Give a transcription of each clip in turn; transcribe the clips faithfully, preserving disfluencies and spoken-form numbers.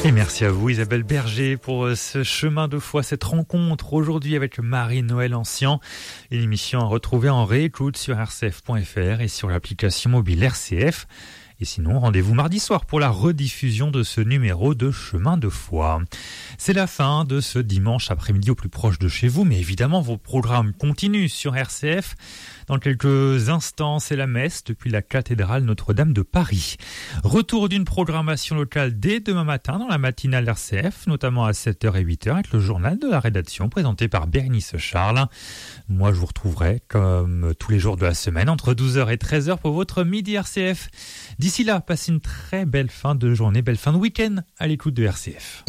Et merci à vous Isabelle Berger pour ce chemin de foi, cette rencontre aujourd'hui avec Marie-Noël Ancien. Une émission à retrouver en réécoute sur r c f point f r et sur l'application mobile R C F. Et sinon, rendez-vous mardi soir pour la rediffusion de ce numéro de Chemin de foi. C'est la fin de ce dimanche après-midi au plus proche de chez vous, mais évidemment, vos programmes continuent sur R C F. Dans quelques instants, c'est la messe depuis la cathédrale Notre-Dame de Paris. Retour d'une programmation locale dès demain matin dans la matinale R C F, notamment à sept heures et huit heures avec le journal de la rédaction présenté par Bérénice Charles. Moi, je vous retrouverai comme tous les jours de la semaine entre douze heures et treize heures pour votre midi R C F. D'ici là, passez une très belle fin de journée, belle fin de week-end à l'écoute de R C F.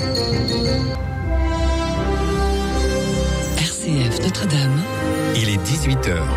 R C F Notre-Dame. Il est dix-huit heures.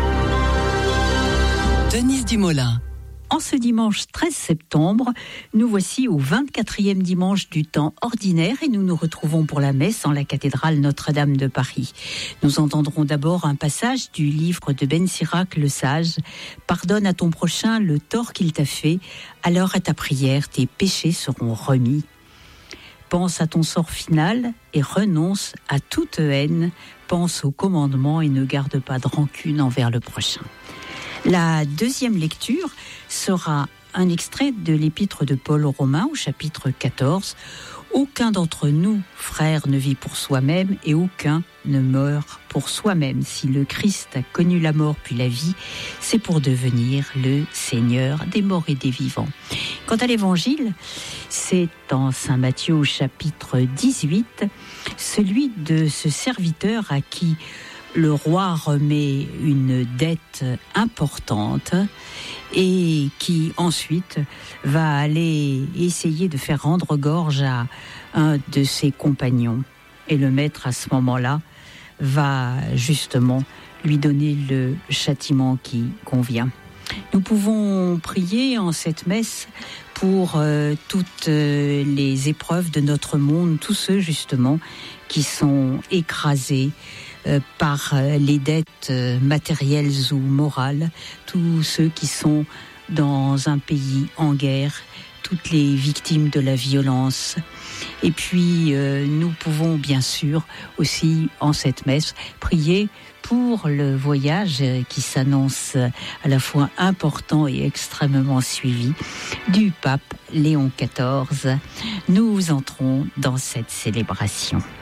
Denise Dumoulin. En ce dimanche treize septembre, nous voici au vingt-quatrième dimanche du temps ordinaire et nous nous retrouvons pour la messe en la cathédrale Notre-Dame de Paris. Nous entendrons d'abord un passage du livre de Ben Sirac le Sage. « Pardonne à ton prochain le tort qu'il t'a fait, alors à ta prière tes péchés seront remis. Pense à ton sort final et renonce à toute haine. Pense au commandement et ne garde pas de rancune envers le prochain. » La deuxième lecture sera un extrait de l'épître de Paul aux Romains au chapitre quatorze. « Aucun d'entre nous, frères, ne vit pour soi-même et aucun ne meurt pour soi-même. Si le Christ a connu la mort puis la vie, c'est pour devenir le Seigneur des morts et des vivants. » Quant à l'évangile, c'est en Saint Matthieu au chapitre dix-huit, celui de ce serviteur à qui le roi remet une dette importante et qui ensuite va aller essayer de faire rendre gorge à un de ses compagnons. Et le maître, à ce moment-là, va justement lui donner le châtiment qui convient. Nous pouvons prier en cette messe pour euh, toutes euh, les épreuves de notre monde, tous ceux justement qui sont écrasés Euh, par euh, les dettes euh, matérielles ou morales, tous ceux qui sont dans un pays en guerre, toutes les victimes de la violence. Et puis, euh, nous pouvons bien sûr aussi, en cette messe, prier pour le voyage qui s'annonce à la fois important et extrêmement suivi du pape Léon quatorze. Nous entrons dans cette célébration.